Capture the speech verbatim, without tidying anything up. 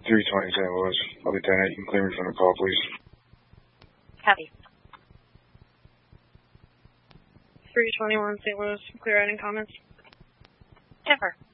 three twenty Saint Louis. Lieutenant, you can clear me from the call, please. Copy. three twenty-one Saint Louis, clear writing comments. Jennifer.